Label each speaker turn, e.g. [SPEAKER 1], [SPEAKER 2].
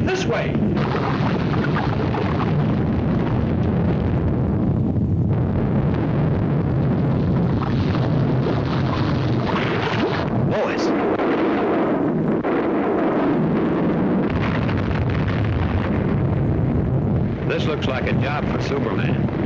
[SPEAKER 1] this way.
[SPEAKER 2] Boys. This looks like a job for Superman.